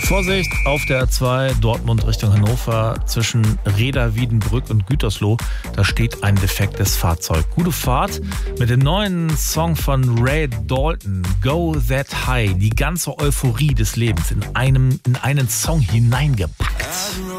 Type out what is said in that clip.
Vorsicht auf der A2 Dortmund Richtung Hannover zwischen Reda-Wiedenbrück und Gütersloh. Da steht ein defektes Fahrzeug. Gute Fahrt mit dem neuen Song von Ray Dalton, Go That High. Die ganze Euphorie des Lebens in einen Song hineingepackt.